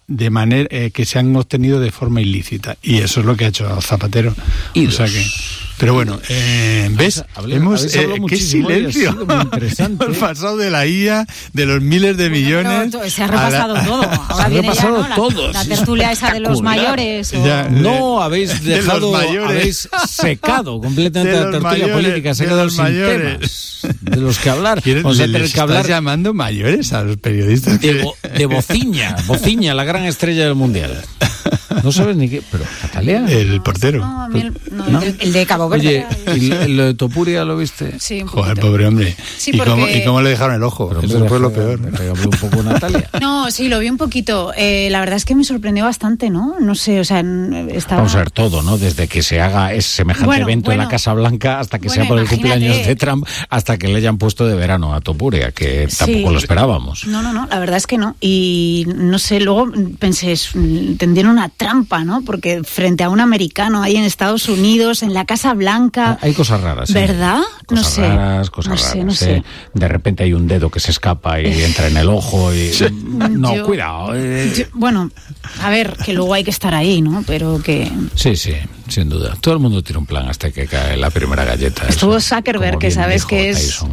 de manera que se han obtenido de forma ilícita, y eso es lo que ha hecho Zapatero. O sea que, pero bueno, ¿ves? ¡Qué silencio! Hemos pasado de la IA, de los miles de millones... No, se ha repasado todo. Ahora viene ya, ¿no? La tertulia esa de los mayores. No, habéis dejado, habéis secado completamente la tertulia política, se ha quedado sin temas de los que hablar. Vamos a tener que hablar llamando mayores a los periodistas. De Bociña, la gran estrella del Mundial. No sabes ni qué, pero Natalia. El portero. No, a mí el de Cabo Verde. Oye, ¿y lo de Topuria lo viste? Sí, un joder, pobre hombre. Sí, ¿Y cómo le dejaron el ojo? Pero eso fue lo peor. Me pegó un poco Natalia. No, sí, lo vi un poquito. La verdad es que me sorprendió bastante, ¿no? No sé, o sea, estaba... Vamos a ver todo, ¿no? Desde que se haga ese semejante evento en la Casa Blanca, hasta que sea por el cumpleaños de Trump, hasta que le hayan puesto de verano a Topuria, que tampoco lo esperábamos. No, la verdad es que no. Y no sé, luego pensé, tendieron una trampa, ¿no? Porque frente a un americano ahí en Estados Unidos, en la Casa Blanca... Hay cosas raras, ¿verdad? Cosas raras. No sé. De repente hay un dedo que se escapa y entra en el ojo y... Cuidado. Bueno, a ver, que luego hay que estar ahí, ¿no? Pero que... Sí, sin duda. Todo el mundo tiene un plan hasta que cae la primera galleta. Estuvo Zuckerberg, que sabes que es... Tyson.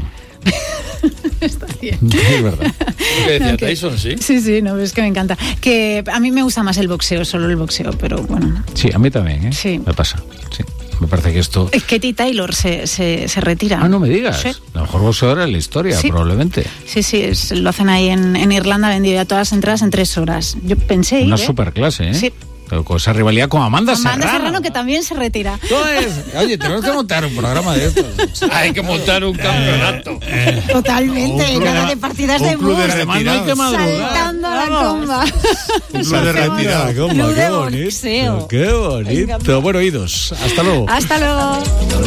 Está bien. Es verdad. ¿Qué decía Tyson, sí? Sí, no, es que me encanta. Que a mí me gusta más el boxeo, solo el boxeo, pero bueno. Sí, a mí también, ¿eh? Sí. Me pasa, sí. Me parece que esto... Katie Taylor se retira. Ah, no me digas. Sí. La mejor boxeadora en la historia, probablemente. Sí, lo hacen ahí en Irlanda, vendido ya todas las entradas en 3 horas. Yo pensé ir, Una superclase, ¿eh? Sí. Pero con esa rivalidad con Amanda Serrano, que también se retira. Oye, tenemos que montar un programa de estos. Hay que montar un campeonato. Totalmente, nada de partidas de bus. Saltando a la comba. Un club de retirado. Qué bonito. Qué bonito. Bueno, oídos. Hasta luego. Hasta luego.